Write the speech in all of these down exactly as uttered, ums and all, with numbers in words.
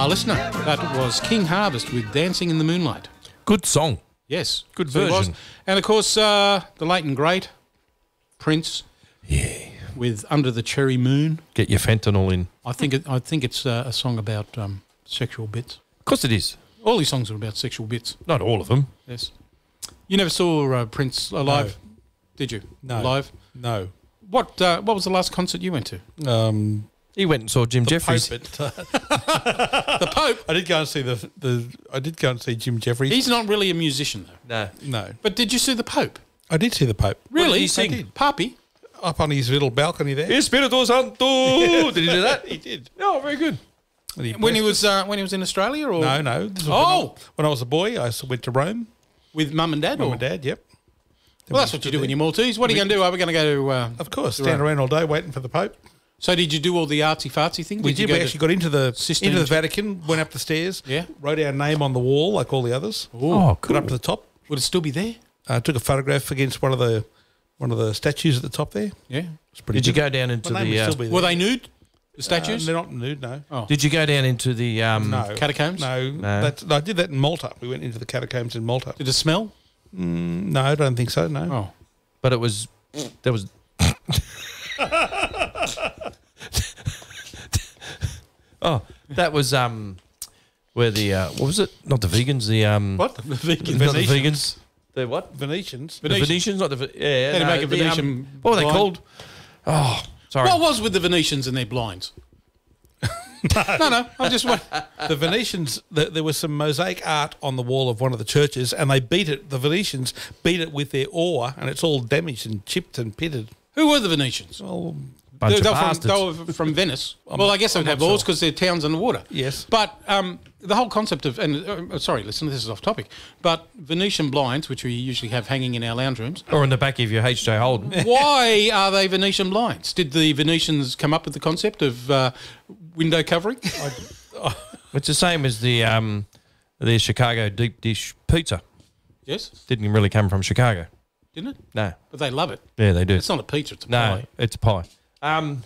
Ah, listener, that was King Harvest with Dancing in the Moonlight. Good song. Yes. Good so it was. version. And, of course, uh, the late and great Prince. Yeah. With Under the Cherry Moon. Get your fentanyl in. I think it, I think it's uh, a song about um, sexual bits. Of course it is. All these songs are about sexual bits. Not all of them. Yes. You never saw uh, Prince live, No. did you? No. Live? No. What uh, What was the last concert you went to? Um, He went and saw Jim the Jeffries. Pope at, uh, The Pope? I did go and see the the. I did go and see Jim Jeffries. He's not really a musician, though. No. no, But did you see the Pope? I did see the Pope. Really? he sing? I did. Papi? Up on his little balcony there. Espirito Santo. Did he do that? He did. Oh, very good. And he When he blessed was uh, when he was in Australia, or us. No, no. This was Oh! when I, when I was a boy, I went to Rome. with mum and dad? Mum or? and dad. Yep. Well, that's what you do when you're Maltese. What are you going to do? Are we going to go to? Uh, Of course, to stand Rome? around all day waiting for the Pope. So did you do all the artsy fartsy thing? We you did. go We to- actually got into the Sistine into the Chapel? Vatican, went up the stairs, Yeah. wrote our name on the wall like all the others. Oh, Got up to the top. Would it still be there? Uh, took a photograph against one of the one of the statues at the top there. Yeah. It's pretty Did you good. go down into My name the? would Uh, still be there. Were they nude? The Uh, statues? they're not nude, no. Oh. Did you go down into the? Um, No. Catacombs? No, No. That's, I did that in Malta. We went into the catacombs in Malta. Did it smell? No, I don't think so, no. Oh. But it was. There was. Oh, that was um, where the uh, what was it? Not the vegans. The um, What? The vegan Not the Venetian. vegans. The what? Venetians. The Venetian. Venetians, not the Ve- yeah. They had to no, make a the, um, Venetian what were they blind. called? Oh, sorry. What was with the Venetians and their blinds? no, no. I just want. The Venetians, the, there was some mosaic art on the wall of one of the churches, and they beat it, the Venetians beat it with their oar, and it's all damaged and chipped and pitted. Who were the Venetians? Well, Bunch they, of they, were from, bastards. they were from Venice. well, I guess they'd I'm have not laws sure. because they're towns on the water. Yes. But um, the whole concept of, and uh, sorry, listen, this is off topic, but Venetian blinds, which we usually have hanging in our lounge rooms, Or in the back of your H J Holden. why are they Venetian blinds? Did the Venetians come up with the concept of uh, window covering? It's the same as the um, the Chicago deep dish pizza. Yes, Didn't really come from Chicago. didn't it? No. But they love it. Yeah, they do. It's not a pizza, it's a No, pie. it's a pie. Um,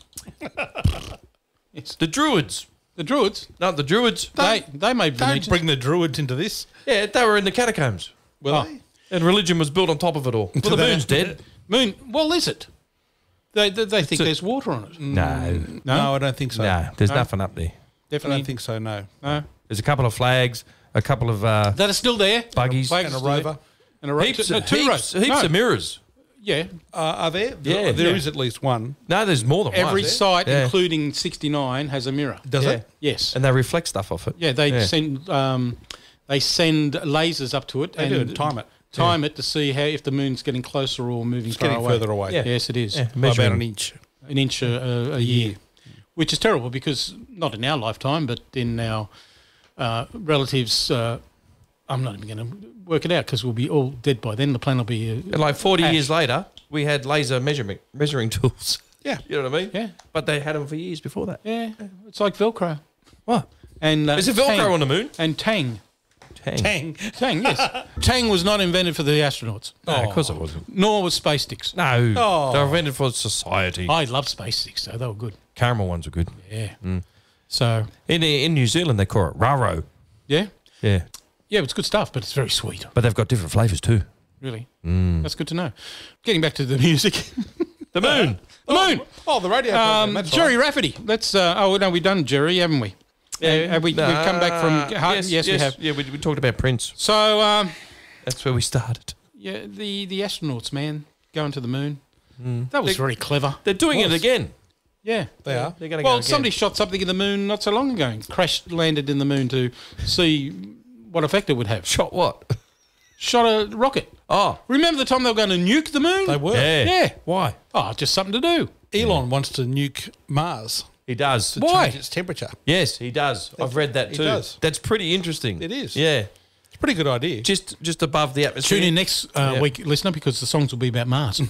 Yes. the Druids. The Druids, No, the Druids. they, they made don't Venetians. bring the Druids into this. Yeah, they were in the catacombs. Were Oh. they? And religion was built on top of it all. Well, the that- moon's dead. Moon, well, is it? They, they, they think a- there's water on it. No. No? No, I don't think so. No, there's No. nothing up there. I Definitely. don't think so, no. No. There's a couple of flags, a couple of uh, That is still there. buggies, Flags And a still there. rover. And a rover. heaps, no, two heaps, rovers. heaps No. of mirrors. Yeah. Uh, are there? Yeah. There is Yeah. at least one. No, there's more than Every one. site, Yeah. including sixty-nine, has a mirror. Does Yeah. it? Yes. And they reflect stuff off it. Yeah, they Yeah. send um, they send lasers up to it They and do, and time it. time it to see how if the moon's getting closer or moving It's far getting away. further away. Yeah. Yes, it is. Yeah, By about measuring. an inch. An inch a, a, a year, which is terrible because not in our lifetime, but in our uh, relatives. Uh, I'm not even going to work it out because we'll be all dead by then. The planet will be. Uh, And like forty Ash. years later, we had laser measurement measuring tools. Yeah. You know what I mean? Yeah. But they had them for years before that. yeah, it's like Velcro. What? And uh, Is it Velcro Tang. on the moon? And Tang. Tang. Bang. Tang, yes. Tang was not invented for the astronauts, No, of course it wasn't. nor was space sticks. No. Oh. They were invented for society. I love space sticks, though. They were good. Caramel ones are good. Yeah. So, In in New Zealand, they call it Raro. yeah. Yeah. Yeah, it's good stuff, but it's very sweet, But they've got different flavours too. really. That's good to know. Getting back to the music. The moon. the moon. Oh, the radio program. Um, That's Jerry right. Rafferty. Let's, uh, oh, no, we've done Jerry, haven't we? Yeah. Have we, we've come back from, Uh, yes, yes, we have. Yeah, we, we talked about Prince. So, um, That's where we started. yeah, the, the astronauts, man, going to the moon. That was very clever. They're doing it Was. again. Yeah. They are. They're going to Well, go again. somebody shot something in the moon not so long ago and crashed, landed in the moon to see what effect it would have. shot what? Shot a rocket. Oh, Remember the time they were going to nuke the moon? They were. yeah. Yeah. Why? Oh, just something to do. Elon wants to nuke Mars He does. to Why? change its temperature. Yes, he does. I've read that He too. does. That's pretty interesting. It is. Yeah. It's a pretty good idea. Just just above the atmosphere. Tune in next uh, Yeah. week, listener, because the songs will be about Mars.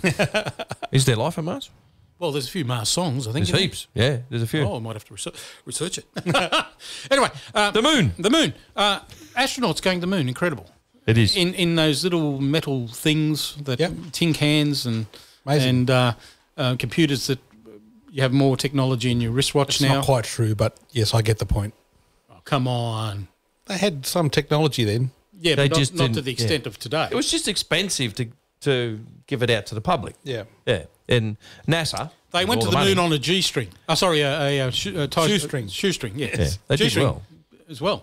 Is there life on Mars? Well, there's a few Mars songs, I think. There's isn't heaps. Yeah, there's a few. there? Oh, I might have to research, research it. Anyway, uh, The moon. the moon. Uh, astronauts going to the moon, incredible. It is. In in those little metal things, that Yep. tin cans and Amazing. and uh, uh, computers that you have more technology in your wristwatch It's now. not quite true, but yes, I get the point. Oh, come on. They had some technology then. Yeah, They but not, just not to didn't- the yeah. extent of today. It was just expensive to to give it out to the public. Yeah. Yeah, and NASA. They with went all to the money, moon on a G string. Oh, sorry, a, a, a, shoe, a tie, Shoestring. Shoestring, yes. Yeah, they did Shoestring well. as well.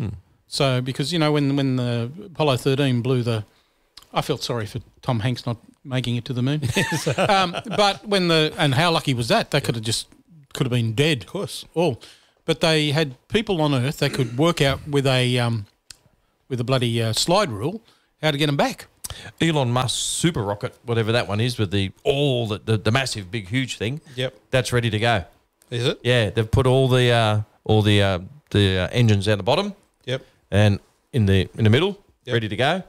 So, because, you know, when, when the Apollo thirteen blew the... I felt sorry for Tom Hanks not making it to the moon. um, but when the... And how lucky was that? They could have just... Could have been dead. Of course. All. But they had people on Earth that could work out with a... Um, with a bloody uh, slide rule how to get them back. Elon Musk's super rocket, whatever that one is, with the all the, the, the massive, big, huge thing. Yep. That's ready to go. Is it? Yeah, they've put all the uh, all the uh, the uh, engines down the bottom Yep. and in the in the middle, Yep. ready to go.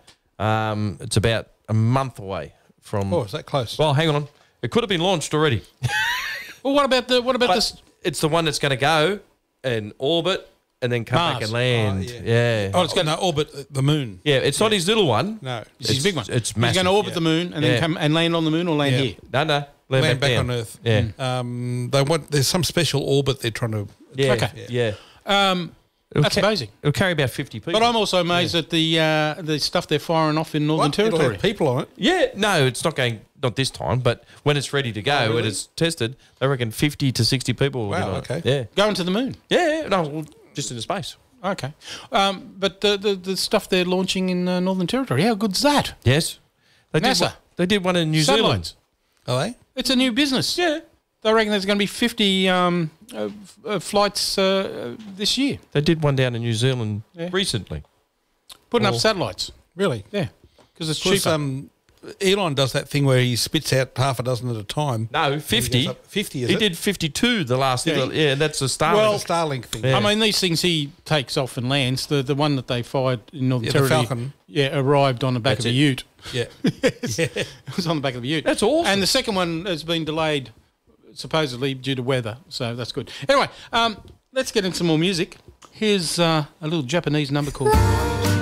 Um, it's about a month away from. Oh, is that close? Well, hang on, it could have been launched already. Well, what about the... What about But this... it's the one that's going to go and orbit and then come back Mars. and land. Oh, yeah. oh, it's going to orbit the moon. Yeah, it's not his little one. No. It's his big one. It's He's massive. going to orbit Yeah. the moon and Yeah. then come and land on the moon or land Yeah. here. No, no. Land, Land back down. on Earth. Yeah. Um, they want. There's some special orbit they're trying to. Yeah. Okay. Yeah. Um, It'll that's ca- amazing. It'll carry about fifty people. But I'm also amazed at the uh, the stuff they're firing off in Northern What? It'll Territory. have people on it. Yeah, no, it's not going, not this time, but when it's ready to go, Oh, when really? it's tested, they reckon fifty to sixty people will Wow, get on it. okay. Yeah. Going to the moon. Yeah, yeah, no, well, just into space. Okay. Um, but the, the the stuff they're launching in uh, Northern Territory, how good's that? Yes. They did NASA. one, they did one in New Zealand. Satellites. Are they? It's a new business. Yeah. They reckon there's going to be fifty um, uh, f- uh, flights uh, uh, this year, They did one down in New Zealand Yeah. recently. putting Oh. up satellites. Really? Yeah, because it's Because cheaper. um, Elon does that thing where he spits out half a dozen at a time. No, And he fifty. goes up- Fifty. Is He it? did fifty-two the last Yeah. yeah, yeah that's a Starlink. Well, The Starlink thing. Yeah. I mean, these things he takes off and lands. The the one that they fired in Northern Yeah, the Territory, Falcon. yeah, arrived on the back That's of a it. Ute. Yeah. It was on the back of the Ute. That's awesome. And the second one has been delayed, supposedly due to weather. So that's good. Anyway, um, let's get into some more music. Here's uh, a little Japanese number called.